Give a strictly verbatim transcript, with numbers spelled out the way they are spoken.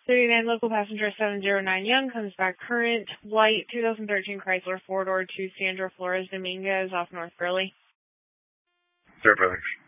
thirty-nine local passenger seven zero nine Young comes back current. White two thousand thirteen Chrysler four-door to Sandra Flores Dominguez off North Burley. Fairfax.